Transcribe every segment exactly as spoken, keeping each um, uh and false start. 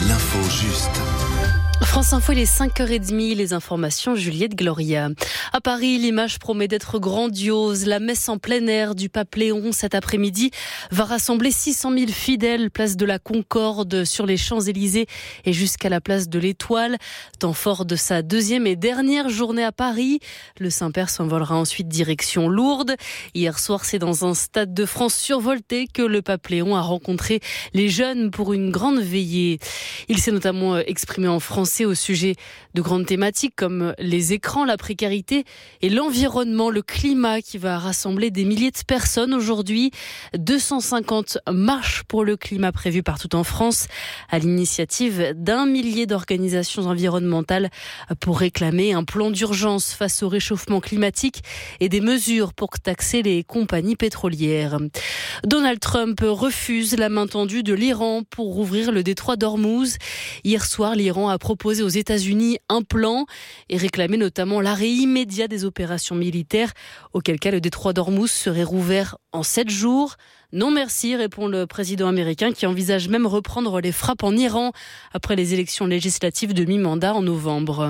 l'info juste. France Info, il est cinq heures trente, les informations, Juliette Gloria. À Paris, l'image promet d'être grandiose. La messe en plein air du pape Léon cet après-midi va rassembler six cent mille fidèles, place de la Concorde, sur les Champs-Élysées et jusqu'à la place de l'Étoile. Temps fort de sa deuxième et dernière journée à Paris. Le Saint-Père s'envolera ensuite direction Lourdes. Hier soir, c'est dans un stade de France survolté que le pape Léon a rencontré les jeunes pour une grande veillée. Il s'est notamment exprimé en français au sujet de grandes thématiques comme les écrans, la précarité et l'environnement, le climat qui va rassembler des milliers de personnes aujourd'hui. deux cent cinquante marches pour le climat prévues partout en France à l'initiative d'un millier d'organisations environnementales pour réclamer un plan d'urgence face au réchauffement climatique et des mesures pour taxer les compagnies pétrolières. Donald Trump refuse la main tendue de l'Iran pour rouvrir le détroit d'Ormuz. Hier soir, l'Iran a proposé aux États-Unis un plan et réclamé notamment l'arrêt immédiat des opérations militaires, auquel cas le détroit d'Ormuz serait rouvert en sept jours. Non merci, répond le président américain qui envisage même reprendre les frappes en Iran après les élections législatives de mi-mandat en novembre.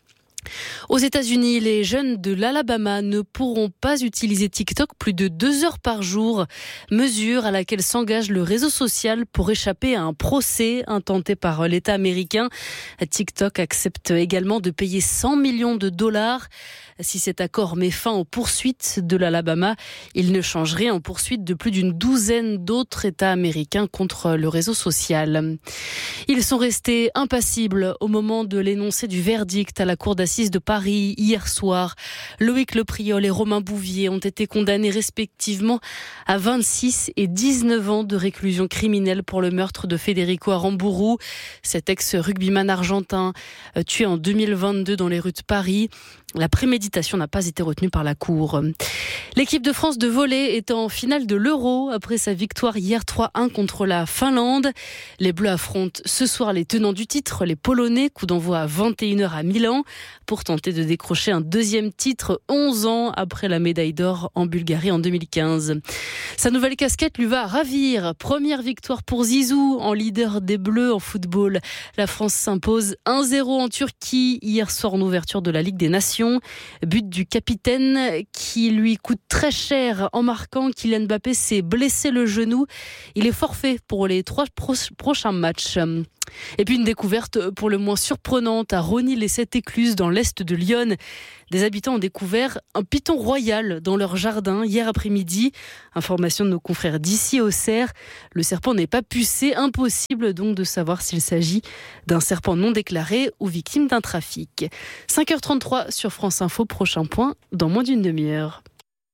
Aux États-Unis, les jeunes de l'Alabama ne pourront pas utiliser TikTok plus de deux heures par jour. Mesure à laquelle s'engage le réseau social pour échapper à un procès intenté par l'État américain. TikTok accepte également de payer cent millions de dollars. Si cet accord met fin aux poursuites de l'Alabama, il ne change rien aux poursuites de plus d'une douzaine d'autres États américains contre le réseau social. Ils sont restés impassibles au moment de l'énoncé du verdict à la cour d'assises de Paris hier soir. Loïc Lepriol et Romain Bouvier ont été condamnés respectivement à vingt-six et dix-neuf ans de réclusion criminelle pour le meurtre de Federico Aramburu, cet ex-rugbyman argentin tué en deux mille vingt-deux dans les rues de Paris. La préméditation n'a pas été retenue par la Cour. L'équipe de France de volley est en finale de l'Euro après sa victoire hier trois un contre la Finlande. Les Bleus affrontent ce soir les tenants du titre, les Polonais, coup d'envoi à vingt et une heures à Milan, pour tenter de décrocher un deuxième titre onze ans après la médaille d'or en Bulgarie en deux mille quinze. Sa nouvelle casquette lui va ravir. Première victoire pour Zizou en leader des Bleus en football. La France s'impose un zéro en Turquie hier soir en ouverture de la Ligue des Nations. But du capitaine qui lui coûte très cher en marquant. Kylian Mbappé s'est blessé le genou. Il est forfait pour les trois pro- prochains matchs. Et puis une découverte pour le moins surprenante à Rosny-lès-Sept-Écluses dans l'est de Lyon. Des habitants ont découvert un python royal dans leur jardin hier après-midi. Information de nos confrères d'ici au Cerf. Le serpent n'est pas pucé, impossible donc de savoir s'il s'agit d'un serpent non déclaré ou victime d'un trafic. cinq heures trente-trois sur France Info, prochain point dans moins d'une demi-heure.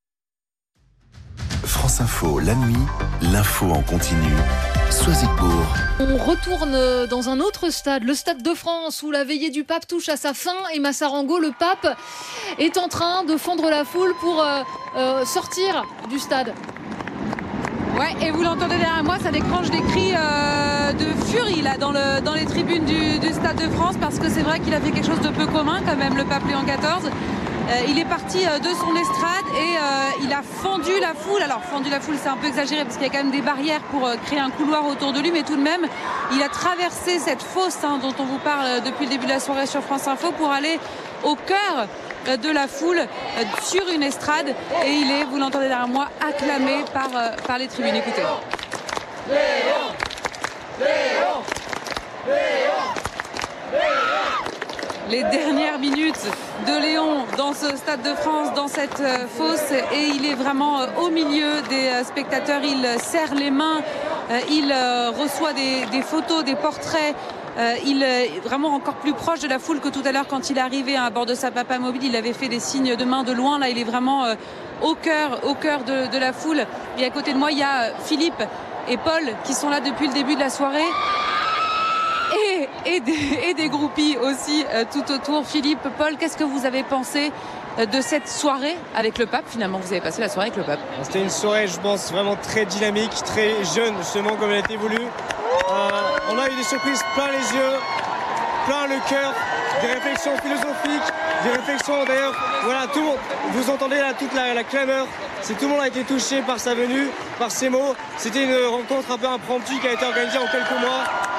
France Info, la nuit, l'info en continu. Soisy-Bourg. On retourne dans un autre stade, le Stade de France, où la veillée du pape touche à sa fin. Et Massarango, le pape, est en train de fendre la foule pour euh, euh, sortir du stade. Ouais, et vous l'entendez derrière moi, ça déclenche des cris euh, de furie là, dans, le, dans les tribunes du, du Stade de France, parce que c'est vrai qu'il a fait quelque chose de peu commun quand même, le pape Léon quatorze. Euh, il est parti euh, de son estrade et euh, il a fendu la foule. Alors fendu la foule, c'est un peu exagéré parce qu'il y a quand même des barrières pour euh, créer un couloir autour de lui, mais tout de même, il a traversé cette fosse hein, dont on vous parle euh, depuis le début de la soirée sur France Info pour aller au cœur euh, de la foule euh, sur une estrade, et il est, vous l'entendez derrière moi, acclamé par, euh, par les tribunes. Écoutez. Léon, Léon, Léon, Léon. Les dernières minutes de Léon dans ce Stade de France, dans cette euh, fosse, et il est vraiment euh, au milieu des euh, spectateurs. Il euh, serre les mains, euh, il euh, reçoit des, des photos, des portraits. Euh, il est vraiment encore plus proche de la foule que tout à l'heure quand il est arrivé à bord de sa papa mobile. Il avait fait des signes de main de loin. Là, il est vraiment euh, au cœur, au cœur de, de la foule. Et à côté de moi, il y a euh, Philippe et Paul qui sont là depuis le début de la soirée. Et, et, des, et des groupies aussi euh, tout autour. Philippe, Paul, qu'est-ce que vous avez pensé euh, de cette soirée avec le pape? Finalement, vous avez passé la soirée avec le pape. C'était une soirée, je pense, vraiment très dynamique, très jeune, justement, comme elle a été voulue. Euh, on a eu des surprises plein les yeux, plein le cœur, des réflexions philosophiques, des réflexions d'ailleurs, voilà, tout le monde, vous entendez là toute la, la clameur. C'est, tout le monde a été touché par sa venue, par ses mots. C'était une rencontre un peu impromptue qui a été organisée en quelques mois.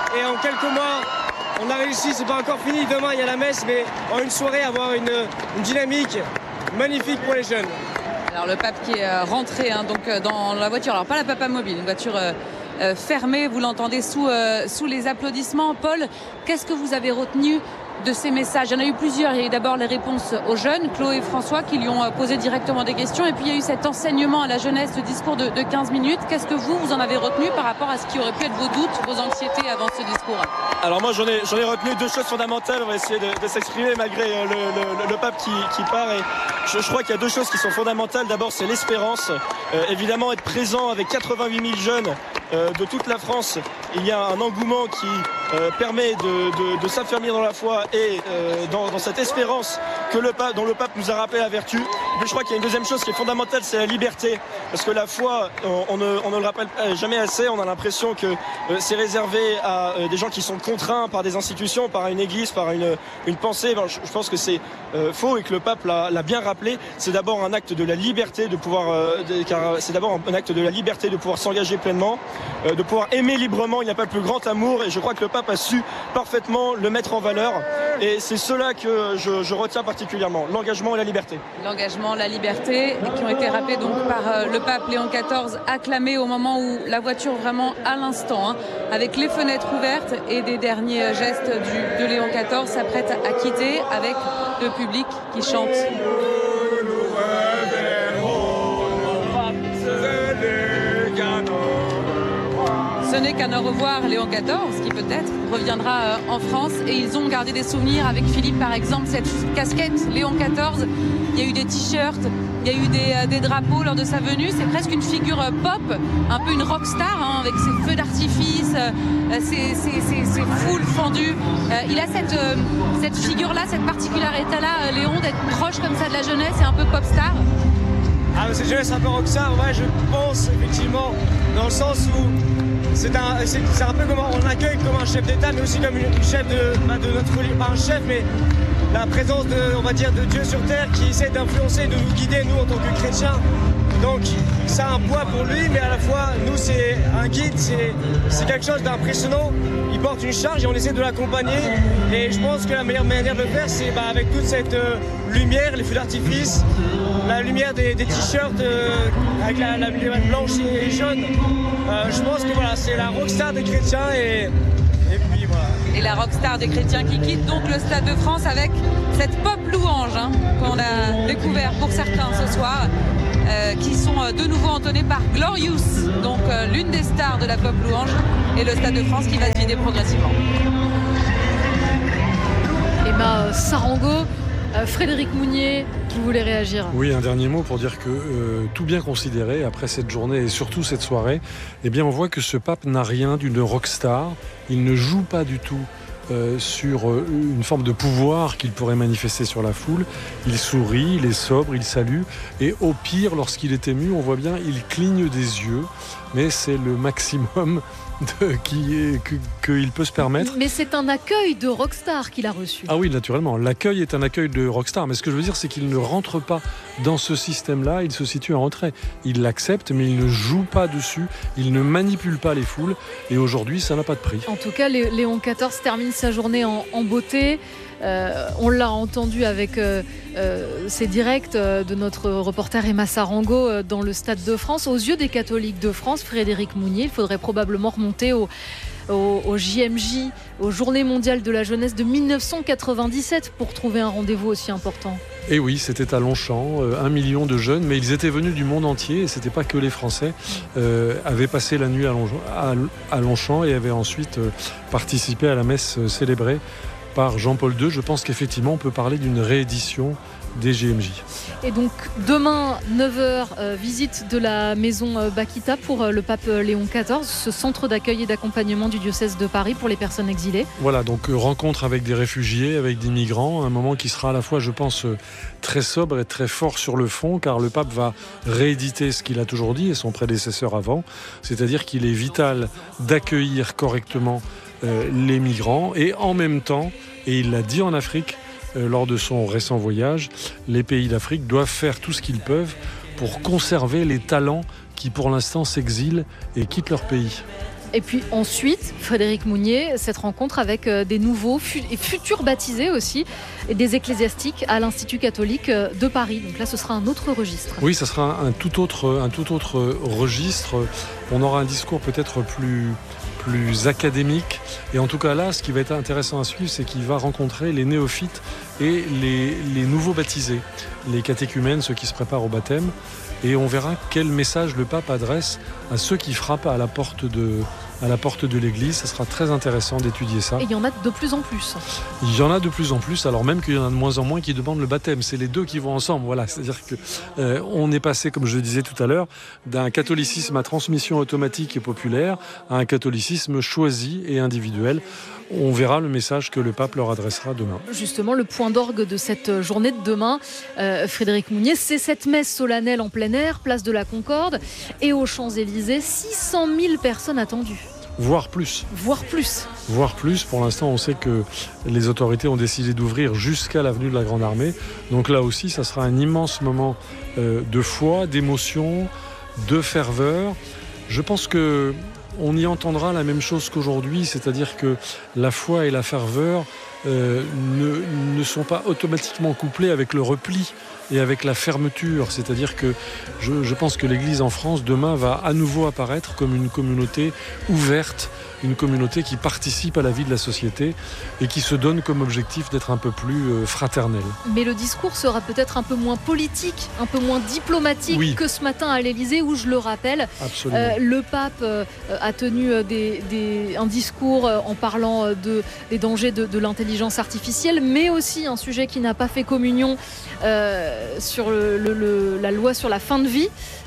Et en quelques mois, on a réussi, c'est pas encore fini. Demain, il y a la messe, mais en une soirée, avoir une, une dynamique magnifique pour les jeunes. Alors le pape qui est rentré hein, donc dans la voiture, alors pas la Papa Mobile, une voiture euh, euh, fermée, vous l'entendez sous, euh, sous les applaudissements. Paul, qu'est-ce que vous avez retenu de ces messages? Il y en a eu plusieurs. Il y a eu d'abord les réponses aux jeunes, Chloé et François, qui lui ont posé directement des questions. Et puis il y a eu cet enseignement à la jeunesse, ce discours de, de quinze minutes. Qu'est-ce que vous, vous en avez retenu par rapport à ce qui aurait pu être vos doutes, vos anxiétés avant ce discours? Alors moi, j'en ai, j'en ai retenu deux choses fondamentales. On va essayer de, de s'exprimer malgré le, le, le pape qui, qui part. Et je, je crois qu'il y a deux choses qui sont fondamentales. D'abord, c'est l'espérance. Euh, évidemment, être présent avec quatre-vingt-huit mille jeunes euh, de toute la France. Il y a un engouement qui euh, permet de, de, de s'affermir dans la foi et euh, dans, dans cette espérance que le pape, dont le pape nous a rappelé la vertu. Mais je crois qu'il y a une deuxième chose qui est fondamentale, c'est la liberté. Parce que la foi, on, on, ne, on ne le rappelle jamais assez. On a l'impression que euh, c'est réservé à euh, des gens qui sont contraints par des institutions, par une église, par une, une pensée. Ben, je, je pense que c'est euh, faux et que le pape l'a, l'a bien rappelé. C'est d'abord un acte de la liberté de pouvoir, euh, de, car c'est d'abord un acte de la liberté de pouvoir s'engager pleinement, euh, de pouvoir aimer librement. Il n'y a pas plus grand amour et je crois que le pape a su parfaitement le mettre en valeur. Et c'est cela que je, je retiens particulièrement, l'engagement et la liberté. L'engagement, la liberté, qui ont été rappelés donc par euh, le pape Léon quatorze, acclamé au moment où la voiture vraiment à l'instant, hein, avec les fenêtres ouvertes et des derniers gestes du, de Léon quatorze, s'apprête à quitter avec le public qui chante. Ce n'est qu'un au revoir Léon quatorze qui peut-être reviendra en France et ils ont gardé des souvenirs avec Philippe par exemple, cette casquette Léon quatorze, il y a eu des t-shirts, il y a eu des, des drapeaux lors de sa venue, c'est presque une figure pop, un peu une rockstar hein, avec ses feux d'artifice, ses, ses, ses, ses foules fendues. Il a cette, cette figure-là, cette particularité-là, Léon, d'être proche comme ça de la jeunesse et un peu pop star. Ah, mais cette jeunesse un peu rockstar, ouais, je pense effectivement, dans le sens où C'est un, c'est, c'est un peu comme on accueille comme un chef d'État, mais aussi comme une, une chef de, bah de notre religion, pas un chef, mais la présence de, on va dire, de Dieu sur terre qui essaie d'influencer, de nous guider, nous en tant que chrétiens. Donc ça a un poids pour lui, mais à la fois, nous c'est un guide, c'est, c'est quelque chose d'impressionnant. Il porte une charge et on essaie de l'accompagner. Et je pense que la meilleure manière de le faire, c'est bah, avec toute cette euh, lumière, les feux d'artifice, la lumière des, des t-shirts euh, avec la, la lumière blanche et jaune. Euh, je pense que voilà, c'est la rockstar des chrétiens et, et puis voilà. Et la rockstar des chrétiens qui quitte donc le Stade de France avec cette pop louange hein, qu'on a découvert pour certains ce soir, euh, qui sont de nouveau entonnés par Glorious, donc euh, l'une des stars de la pop louange, et le Stade de France qui va se vider progressivement. Emma Sarango, euh, Frédéric Mounier, qui voulait réagir. Oui, un dernier mot pour dire que euh, tout bien considéré, après cette journée et surtout cette soirée, eh bien on voit que ce pape n'a rien d'une rockstar. Il ne joue pas du tout euh, sur euh, une forme de pouvoir qu'il pourrait manifester sur la foule. Il sourit, il est sobre, il salue. Et au pire, lorsqu'il est ému, on voit bien, il cligne des yeux. Mais c'est le maximum de, qui est, que, qu'il peut se permettre. Mais c'est un accueil de rockstar qu'il a reçu. Ah oui, naturellement. L'accueil est un accueil de rockstar. Mais ce que je veux dire, c'est qu'il ne rentre pas dans ce système-là. Il se situe en retrait. Il l'accepte, mais il ne joue pas dessus. Il ne manipule pas les foules. Et aujourd'hui, ça n'a pas de prix. En tout cas, Léon quatorze termine sa journée en, en beauté. Euh, on l'a entendu avec euh, euh, ces directs euh, de notre reporter Emma Sarango euh, dans le Stade de France. Aux yeux des catholiques de France, Frédéric Mounier, il faudrait probablement remonter au, au, au J M J, aux Journées mondiales de la jeunesse de dix-neuf cent quatre-vingt-dix-sept pour trouver un rendez-vous aussi important. Et oui, c'était à Longchamp, euh, un million de jeunes, mais ils étaient venus du monde entier et c'était pas que les Français, euh, avaient passé la nuit à Longchamp, à, à Longchamp et avaient ensuite euh, participé à la messe euh, célébrée par Jean-Paul deux. Je pense qu'effectivement on peut parler d'une réédition des J M J. Et donc demain neuf heures, euh, visite de la maison euh, Bakita pour euh, le pape Léon quatorze, ce centre d'accueil et d'accompagnement du diocèse de Paris pour les personnes exilées. Voilà, donc euh, rencontre avec des réfugiés, avec des migrants, un moment qui sera à la fois, je pense, euh, très sobre et très fort sur le fond, car le pape va rééditer ce qu'il a toujours dit et son prédécesseur avant, c'est-à-dire qu'il est vital d'accueillir correctement euh, les migrants et en même temps, et il l'a dit en Afrique, Euh, lors de son récent voyage, les pays d'Afrique doivent faire tout ce qu'ils peuvent pour conserver les talents qui pour l'instant s'exilent et quittent leur pays. Et puis ensuite, Frédéric Mounier, cette rencontre avec des nouveaux et futurs baptisés aussi, et des ecclésiastiques à l'Institut catholique de Paris. Donc là, ce sera un autre registre. Oui, ça sera un tout autre, un tout autre registre. On aura un discours peut-être plus... plus académique. Et en tout cas là, ce qui va être intéressant à suivre, c'est qu'il va rencontrer les néophytes et les, les nouveaux baptisés, les catéchumènes, ceux qui se préparent au baptême. Et on verra quel message le pape adresse à ceux qui frappent à la porte de, à la porte de l'église. Ça sera très intéressant d'étudier ça. Et il y en a de plus en plus. Il y en a de plus en plus, alors même qu'il y en a de moins en moins qui demandent le baptême. C'est les deux qui vont ensemble. Voilà, c'est-à-dire que euh, on est passé, comme je le disais tout à l'heure, d'un catholicisme à transmission automatique et populaire à un catholicisme choisi et individuel. On verra le message que le pape leur adressera demain. Justement, le point d'orgue de cette journée de demain, euh, Frédéric Mounier, c'est cette messe solennelle en plein air, place de la Concorde et aux Champs-Élysées, six cent mille personnes attendues. Voire plus. Voire plus. Voire plus. Pour l'instant, on sait que les autorités ont décidé d'ouvrir jusqu'à l'avenue de la Grande Armée. Donc là aussi, ça sera un immense moment euh, de foi, d'émotion, de ferveur. Je pense que on y entendra la même chose qu'aujourd'hui, c'est-à-dire que la foi et la ferveur euh, ne, ne sont pas automatiquement couplées avec le repli et avec la fermeture. C'est-à-dire que je, je pense que l'Église en France, demain, va à nouveau apparaître comme une communauté ouverte, une communauté qui participe à la vie de la société et qui se donne comme objectif d'être un peu plus euh, fraternelle. Mais le discours sera peut-être un peu moins politique, un peu moins diplomatique oui. que ce matin à l'Élysée où, je le rappelle, euh, le pape euh, a tenu des, des, un discours en parlant de, des dangers de, de l'intelligence artificielle, mais aussi un sujet qui n'a pas fait communion euh, sur le, le, le, la loi sur la fin de vie.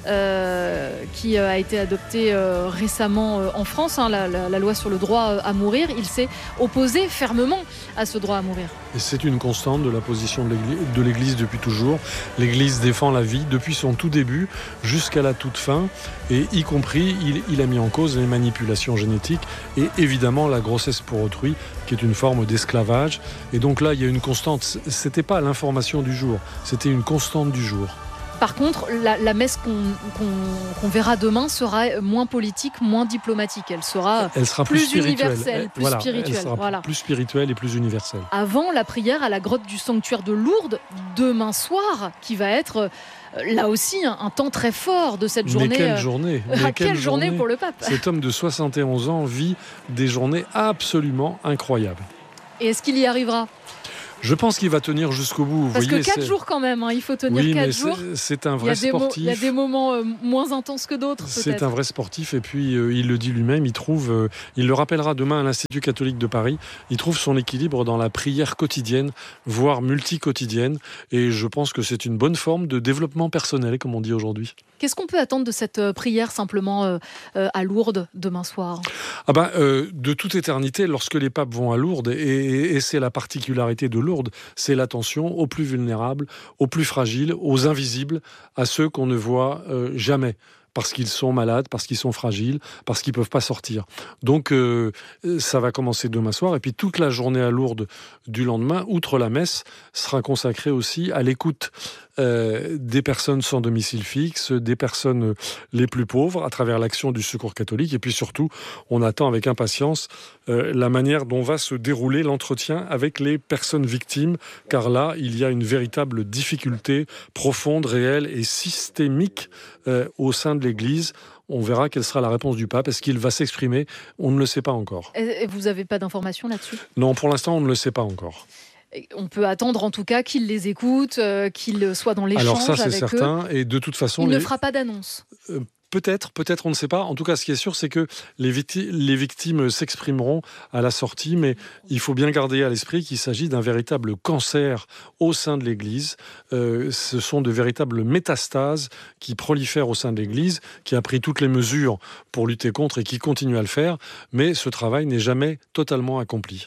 Euh, qui a été adoptée euh, récemment euh, en France, hein, la, la, la loi sur le droit à mourir. Il s'est opposé fermement à ce droit à mourir. Et c'est une constante de la position de l'Église, de l'Église depuis toujours. L'Église défend la vie depuis son tout début jusqu'à la toute fin, et y compris, il, il a mis en cause les manipulations génétiques et évidemment la grossesse pour autrui, qui est une forme d'esclavage. Et donc là, il y a une constante. C'était pas l'information du jour, c'était une constante du jour. Par contre, la, la messe qu'on, qu'on, qu'on verra demain sera moins politique, moins diplomatique. Elle sera, elle sera plus, plus universelle, plus voilà, spirituelle. Elle sera voilà. plus spirituelle et plus universelle. Avant la prière à la grotte du sanctuaire de Lourdes, demain soir, qui va être euh, là aussi un, un temps très fort de cette journée. Mais quelle journée euh, Mais quelle, quelle journée, journée pour le pape. Cet homme de soixante et onze ans vit des journées absolument incroyables. Et est-ce qu'il y arrivera ? Je pense qu'il va tenir jusqu'au bout. Vous Parce voyez, que quatre c'est... jours quand même, hein. Il faut tenir oui, quatre jours. C'est, c'est un vrai il sportif. Mo- il y a des moments euh, moins intenses que d'autres. C'est peut-être. un vrai sportif et puis euh, il le dit lui-même, il trouve, euh, il le rappellera demain à l'Institut catholique de Paris, il trouve son équilibre dans la prière quotidienne, voire multi-quotidienne, et je pense que c'est une bonne forme de développement personnel, comme on dit aujourd'hui. Qu'est-ce qu'on peut attendre de cette prière simplement euh, euh, à Lourdes demain soir ? Ah ben, euh, de toute éternité, lorsque les papes vont à Lourdes, et, et, et c'est la particularité de Lourdes, c'est l'attention aux plus vulnérables, aux plus fragiles, aux invisibles, à ceux qu'on ne voit euh, jamais. Parce qu'ils sont malades, parce qu'ils sont fragiles, parce qu'ils ne peuvent pas sortir. Donc euh, ça va commencer demain soir, et puis toute la journée à Lourdes du lendemain, outre la messe, sera consacrée aussi à l'écoute euh, des personnes sans domicile fixe, des personnes les plus pauvres, à travers l'action du Secours catholique, et puis surtout, on attend avec impatience euh, la manière dont va se dérouler l'entretien avec les personnes victimes, car là, il y a une véritable difficulté profonde, réelle et systémique euh, au sein de l'Église. On verra quelle sera la réponse du pape. Est-ce qu'il va s'exprimer ? On ne le sait pas encore. Et vous n'avez pas d'informations là-dessus ? Non, pour l'instant, on ne le sait pas encore. On peut attendre en tout cas qu'il les écoute, euh, qu'il soit dans l'échange avec eux. Alors ça, c'est certain. Et de toute façon, il les... ne fera pas d'annonce. Euh, Peut-être, peut-être, on ne sait pas. En tout cas, ce qui est sûr, c'est que les, victi- les victimes s'exprimeront à la sortie, mais il faut bien garder à l'esprit qu'il s'agit d'un véritable cancer au sein de l'Église. Euh, ce sont de véritables métastases qui prolifèrent au sein de l'Église, qui a pris toutes les mesures pour lutter contre et qui continue à le faire, mais ce travail n'est jamais totalement accompli.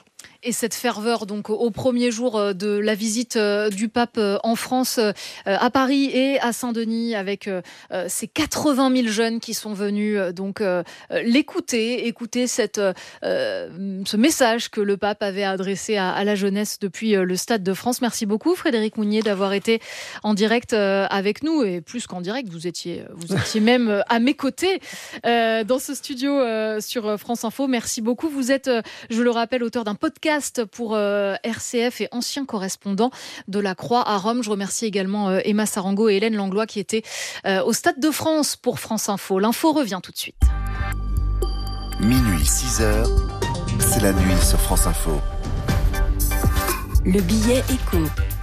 Et cette ferveur, donc, au premier jour de la visite du pape en France, à Paris et à Saint-Denis, avec ces quatre-vingt mille jeunes qui sont venus donc l'écouter, écouter cette, ce message que le pape avait adressé à, à la jeunesse depuis le Stade de France. Merci beaucoup, Frédéric Mounier, d'avoir été en direct avec nous, et plus qu'en direct, vous étiez, vous étiez même à mes côtés dans ce studio sur France Info. Merci beaucoup. Vous êtes, je le rappelle, auteur d'un podcast pour euh, R C F et ancien correspondant de la Croix à Rome. Je remercie également euh, Emma Sarango et Hélène Langlois qui étaient euh, au Stade de France pour France Info. L'info revient tout de suite. Minuit, six heures, c'est la nuit sur France Info. Le billet écho.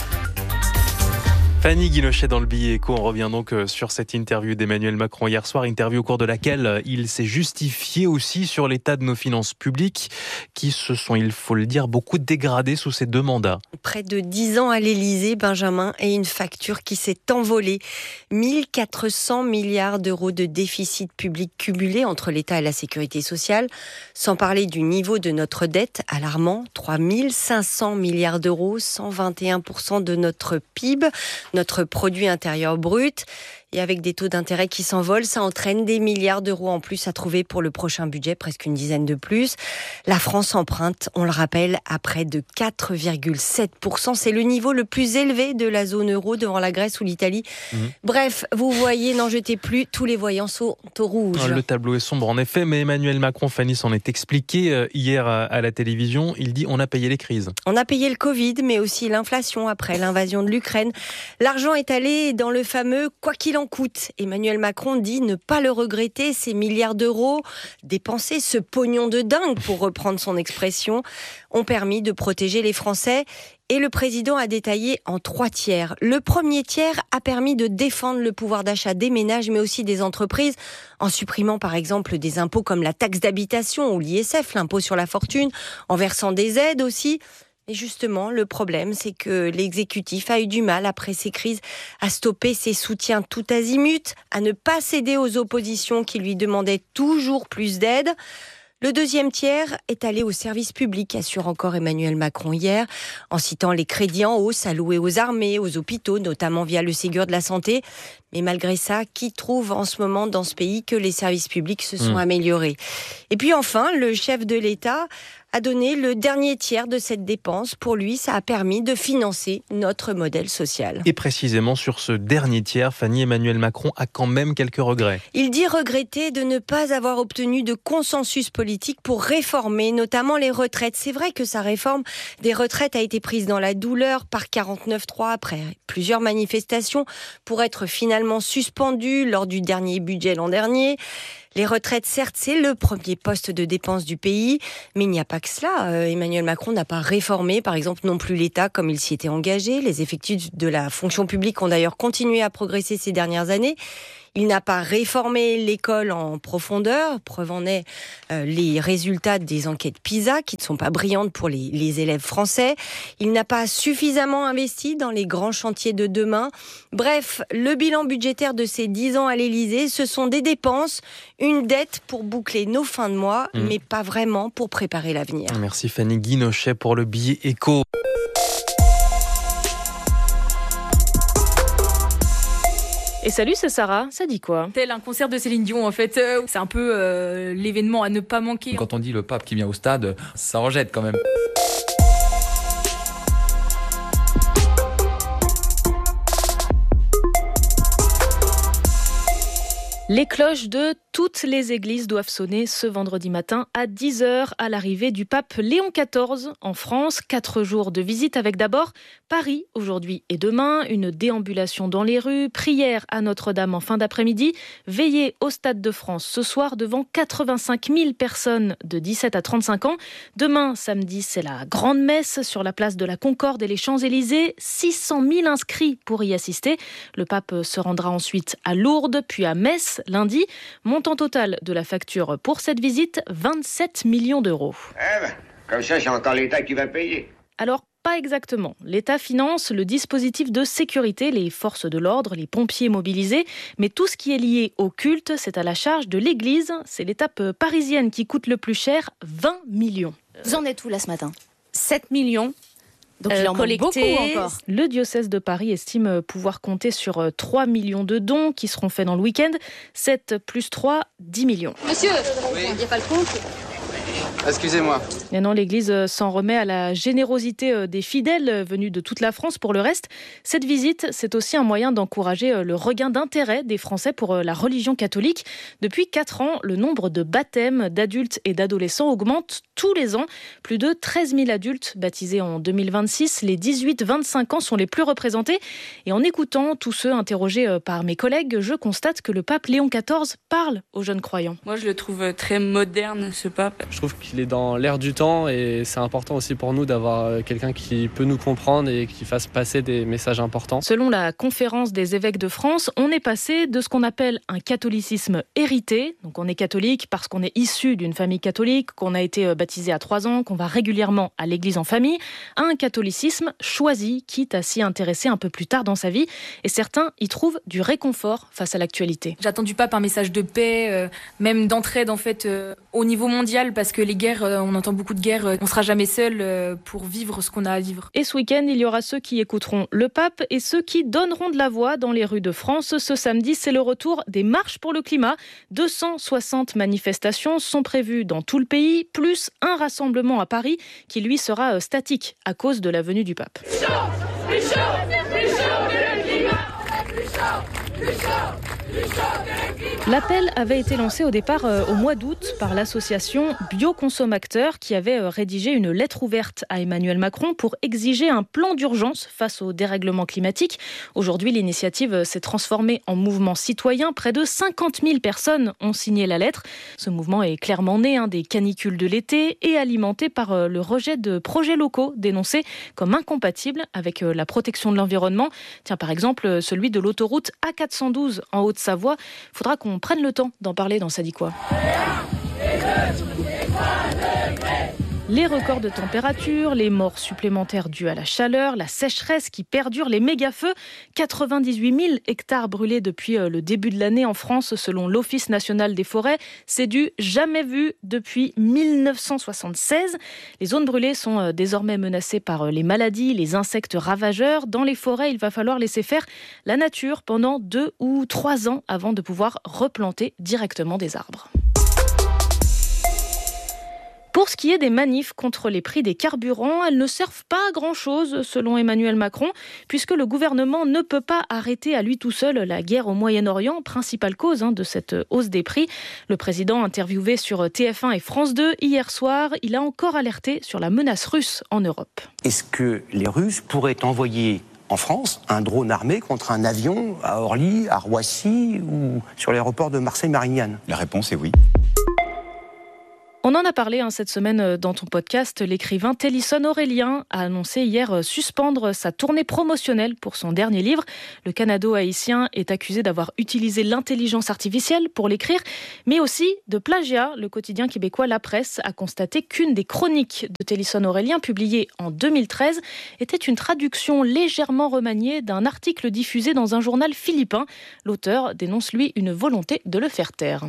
Fanny Guinochet dans le billet écho. On revient donc sur cette interview d'Emmanuel Macron hier soir, interview au cours de laquelle il s'est justifié aussi sur l'état de nos finances publiques qui se sont, il faut le dire, beaucoup dégradées sous ces deux mandats. Près de dix ans à l'Élysée, Benjamin, et une facture qui s'est envolée. mille quatre cents milliards d'euros de déficit public cumulé entre l'État et la sécurité sociale, sans parler du niveau de notre dette alarmant, trois mille cinq cents milliards d'euros, cent vingt et un pour cent de notre P I B. Notre produit intérieur brut. Et avec des taux d'intérêt qui s'envolent, ça entraîne des milliards d'euros en plus à trouver pour le prochain budget, presque une dizaine de plus. La France emprunte, on le rappelle, à près de quatre virgule sept pour cent. C'est le niveau le plus élevé de la zone euro devant la Grèce ou l'Italie. Mmh. Bref, vous voyez, n'en jetez plus, tous les voyants sont au rouge. Le tableau est sombre en effet, mais Emmanuel Macron, Fanny, s'en est expliqué hier à la télévision. Il dit on a payé les crises. On a payé le Covid, mais aussi l'inflation après l'invasion de l'Ukraine. L'argent est allé dans le fameux « quoi qu'il en coûte ». Emmanuel Macron dit ne pas le regretter, ces milliards d'euros dépensés, ce pognon de dingue, pour reprendre son expression, ont permis de protéger les Français. Et le président a détaillé en trois tiers. Le premier tiers a permis de défendre le pouvoir d'achat des ménages, mais aussi des entreprises, en supprimant par exemple des impôts comme la taxe d'habitation ou l'I S F, l'impôt sur la fortune, en versant des aides aussi. Et justement, le problème, c'est que l'exécutif a eu du mal, après ces crises, à stopper ses soutiens tout azimut, à ne pas céder aux oppositions qui lui demandaient toujours plus d'aide. Le deuxième tiers est allé au service public, assure encore Emmanuel Macron hier, en citant les crédits en hausse alloués aux armées, aux hôpitaux, notamment via le Ségur de la Santé. Mais malgré ça, qui trouve en ce moment dans ce pays que les services publics se sont mmh. améliorés ? Et puis enfin, le chef de l'État a donné le dernier tiers de cette dépense. Pour lui, ça a permis de financer notre modèle social. Et précisément sur ce dernier tiers, Fanny, Emmanuel Macron a quand même quelques regrets. Il dit regretter de ne pas avoir obtenu de consensus politique pour réformer notamment les retraites. C'est vrai que sa réforme des retraites a été prise dans la douleur par quarante-neuf trois après plusieurs manifestations pour être finalement suspendue lors du dernier budget l'an dernier. Les retraites, certes, c'est le premier poste de dépense du pays, mais il n'y a pas que cela. Euh, Emmanuel Macron n'a pas réformé, par exemple, non plus l'État comme il s'y était engagé. Les effectifs de la fonction publique ont d'ailleurs continué à progresser ces dernières années. Il n'a pas réformé l'école en profondeur. Preuve en est euh, les résultats des enquêtes PISA, qui ne sont pas brillantes pour les, les élèves français. Il n'a pas suffisamment investi dans les grands chantiers de demain. Bref, le bilan budgétaire de ces dix ans à l'Élysée, ce sont des dépenses, une dette pour boucler nos fins de mois, mmh. mais pas vraiment pour préparer l'avenir. Merci Fanny Guinochet pour le billet écho. Et salut, c'est Sarah, ça dit quoi ? Tel un concert de Céline Dion en fait, euh, c'est un peu euh, l'événement à ne pas manquer. Quand on dit le pape qui vient au stade, ça en jette quand même. Les cloches de toutes les églises doivent sonner ce vendredi matin à dix heures à l'arrivée du pape Léon quatorze en France. Quatre jours de visite avec d'abord Paris aujourd'hui et demain, une déambulation dans les rues, prière à Notre-Dame en fin d'après-midi, veillée au Stade de France ce soir devant quatre-vingt-cinq mille personnes de dix-sept à trente-cinq ans. Demain, samedi, c'est la grande messe sur la place de la Concorde et les Champs-Élysées. six cent mille inscrits pour y assister. Le pape se rendra ensuite à Lourdes, puis à Metz lundi. Montant total de la facture pour cette visite, vingt-sept millions d'euros. Eh ben, comme ça, c'est encore l'État qui va payer. Alors, pas exactement. L'État finance le dispositif de sécurité, les forces de l'ordre, les pompiers mobilisés, mais tout ce qui est lié au culte, c'est à la charge de l'Église. C'est l'étape parisienne qui coûte le plus cher, vingt millions. Vous en êtes où là ce matin ? sept millions. Donc il en manque beaucoup encore. Le diocèse de Paris estime pouvoir compter sur trois millions de dons qui seront faits dans le week-end. sept plus trois, dix millions. Monsieur, oui. Il n'y a pas le compte ? Excusez-moi. Et non, l'Église s'en remet à la générosité des fidèles venus de toute la France. Pour le reste, cette visite, c'est aussi un moyen d'encourager le regain d'intérêt des Français pour la religion catholique. Depuis quatre ans, le nombre de baptêmes d'adultes et d'adolescents augmente tous les ans. Plus de treize mille adultes baptisés en deux mille vingt-six. Les dix-huit vingt-cinq ans sont les plus représentés. Et en écoutant tous ceux interrogés par mes collègues, je constate que le pape Léon quatorze parle aux jeunes croyants. Moi, je le trouve très moderne, ce pape. Je trouve qu'il est dans l'air du temps et c'est important aussi pour nous d'avoir quelqu'un qui peut nous comprendre et qui fasse passer des messages importants. Selon la conférence des évêques de France, on est passé de ce qu'on appelle un catholicisme hérité. Donc on est catholique parce qu'on est issu d'une famille catholique, qu'on a été baptisé à trois ans, qu'on va régulièrement à l'église en famille, à un catholicisme choisi, quitte à s'y intéresser un peu plus tard dans sa vie. Et certains y trouvent du réconfort face à l'actualité. J'attends du pape un message de paix, euh, même d'entraide en fait euh, au niveau mondial, parce que les guerres, euh, on entend beaucoup de guerres, euh, on sera jamais seul euh, pour vivre ce qu'on a à vivre. Et ce week-end, il y aura ceux qui écouteront le pape et ceux qui donneront de la voix dans les rues de France. Ce samedi, c'est le retour des marches pour le climat. deux cent soixante manifestations sont prévues dans tout le pays, plus un rassemblement à Paris qui lui sera statique à cause de la venue du pape. Plus chaud, plus chaud, plus chaud que le climat. Plus chaud, plus chaud, plus chaud que le climat. L'appel avait été lancé au départ euh, au mois d'août par l'association Bioconsomacteurs qui avait euh, rédigé une lettre ouverte à Emmanuel Macron pour exiger un plan d'urgence face au dérèglement climatique. Aujourd'hui, l'initiative euh, s'est transformée en mouvement citoyen. Près de cinquante mille personnes ont signé la lettre. Ce mouvement est clairement né hein, des canicules de l'été et alimenté par euh, le rejet de projets locaux dénoncés comme incompatibles avec euh, la protection de l'environnement. Tiens, par exemple, celui de l'autoroute A quatre cent douze en Haute-Savoie. Il faudra qu'on prenne le temps d'en parler dans Ça dit quoi. Les records de température, les morts supplémentaires dues à la chaleur, la sécheresse qui perdure, les méga-feux. quatre-vingt-dix-huit mille hectares brûlés depuis le début de l'année en France, selon l'Office national des forêts. C'est du jamais vu depuis mille neuf cent soixante-seize. Les zones brûlées sont désormais menacées par les maladies, les insectes ravageurs. Dans les forêts, il va falloir laisser faire la nature pendant deux ou trois ans avant de pouvoir replanter directement des arbres. Pour ce qui est des manifs contre les prix des carburants, elles ne servent pas à grand-chose, selon Emmanuel Macron, puisque le gouvernement ne peut pas arrêter à lui tout seul la guerre au Moyen-Orient, principale cause hein, de cette hausse des prix. Le président, interviewé sur T F un et France deux hier soir, il a encore alerté sur la menace russe en Europe. Est-ce que les Russes pourraient envoyer en France un drone armé contre un avion à Orly, à Roissy ou sur l'aéroport de Marseille-Marignane ? La réponse est oui. On en a parlé hein, cette semaine dans ton podcast. L'écrivain Télisson Aurélien a annoncé hier suspendre sa tournée promotionnelle pour son dernier livre. Le Canado-haïtien est accusé d'avoir utilisé l'intelligence artificielle pour l'écrire, mais aussi de plagiat. Le quotidien québécois La Presse a constaté qu'une des chroniques de Télisson Aurélien, publiée en deux mille treize, était une traduction légèrement remaniée d'un article diffusé dans un journal philippin. L'auteur dénonce, lui, une volonté de le faire taire.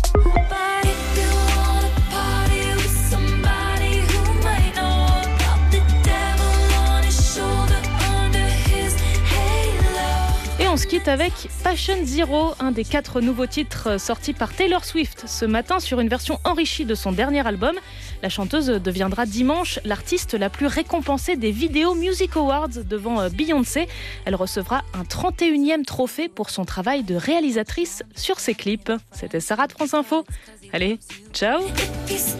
On se quitte avec Passion Zero, un des quatre nouveaux titres sortis par Taylor Swift ce matin sur une version enrichie de son dernier album. La chanteuse deviendra dimanche l'artiste la plus récompensée des Video Music Awards devant Beyoncé. Elle recevra un trente et unième trophée pour son travail de réalisatrice sur ses clips. C'était Sarah de France Info. Allez, ciao!